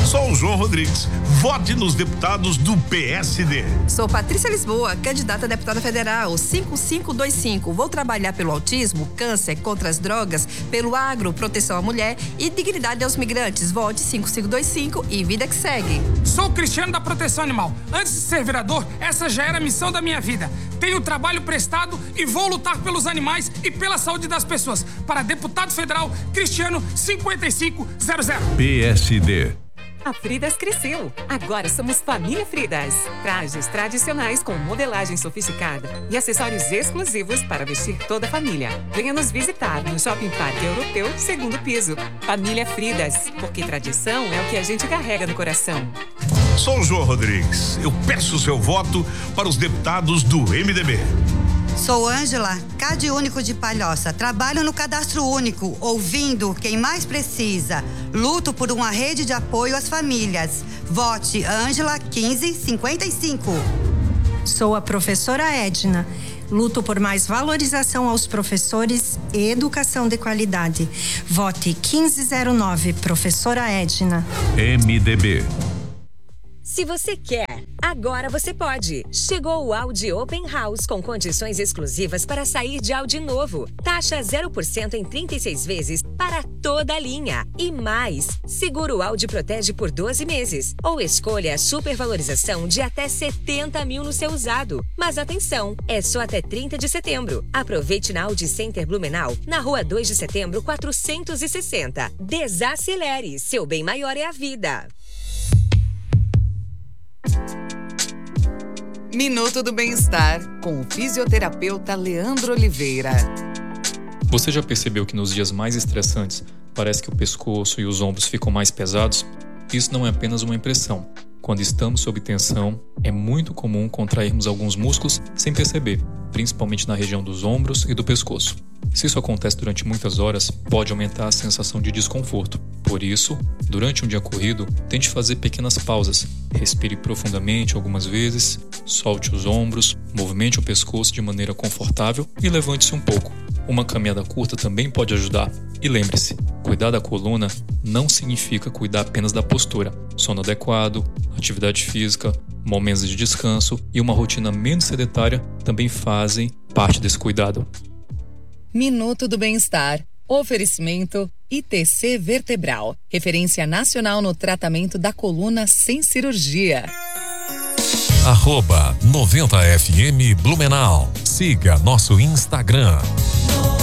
Sou o João Rodrigues. Vote nos deputados do PSD. Sou Patrícia Lisboa, candidata a deputada federal, 5525. Vou trabalhar pelo autismo, câncer, contra as drogas, pelo agro, proteção à mulher e dignidade aos migrantes. Vote 5525 e vida que segue. Sou Cristiano da Proteção Animal. Antes de ser vereador, essa já era a missão da minha vida. Tenho trabalho prestado e vou lutar pelos animais e pela saúde das pessoas. Para deputado federal, Cristiano 5500. PSD. A Fridas cresceu. Agora somos Família Fridas. Trajes tradicionais com modelagem sofisticada e acessórios exclusivos para vestir toda a família. Venha nos visitar no Shopping Parque Europeu, segundo piso. Família Fridas, porque tradição é o que a gente carrega no coração. Sou o João Rodrigues. Eu peço o seu voto para os deputados do MDB. Sou Ângela, Cade Único de Palhoça. Trabalho no Cadastro Único, ouvindo quem mais precisa. Luto por uma rede de apoio às famílias. Vote Ângela 1555. Sou a professora Edna. Luto por mais valorização aos professores e educação de qualidade. Vote 1509, professora Edna. MDB. Se você quer, agora você pode. Chegou o Audi Open House com condições exclusivas para sair de Audi novo. Taxa 0% em 36 vezes para toda a linha. E mais, seguro Audi protege por 12 meses. Ou escolha a supervalorização de até 70 mil no seu usado. Mas atenção, é só até 30 de setembro. Aproveite na Audi Center Blumenau, na rua 2 de setembro, 460. Desacelere, seu bem maior é a vida. Minuto do Bem-Estar, com o fisioterapeuta Leandro Oliveira. Você já percebeu que nos dias mais estressantes parece que o pescoço e os ombros ficam mais pesados? Isso não é apenas uma impressão. Quando estamos sob tensão, é muito comum contrairmos alguns músculos sem perceber, principalmente na região dos ombros e do pescoço. Se isso acontece durante muitas horas, pode aumentar a sensação de desconforto. Por isso, durante um dia corrido, tente fazer pequenas pausas. Respire profundamente algumas vezes, solte os ombros, movimente o pescoço de maneira confortável e levante-se um pouco. Uma caminhada curta também pode ajudar. E lembre-se, cuidar da coluna não significa cuidar apenas da postura. Sono adequado, atividade física, momentos de descanso e uma rotina menos sedentária também fazem parte desse cuidado. Minuto do Bem-Estar. Oferecimento ITC Vertebral, referência nacional no tratamento da coluna sem cirurgia. @90FM Blumenau. Siga nosso Instagram.